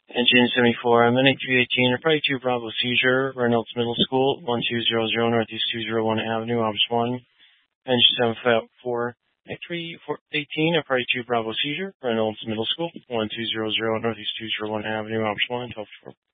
Engine 74, minute 318, probably 2 Bravo seizure, Reynolds Middle School, 1200 Northeast 201 Avenue, Office 1. Engine 74, 318, probably 2 Bravo seizure, Reynolds Middle School, 1200 Northeast 201 Avenue, Office 1, 12